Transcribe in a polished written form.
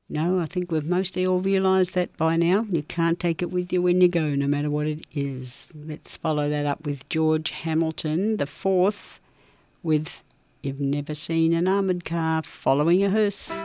No, I think we've mostly all realised that by now. You can't take it with you when you go, no matter what it is. Let's follow that up with George Hamilton, the fourth, with You've Never Seen an Armoured Car Following a Hearse.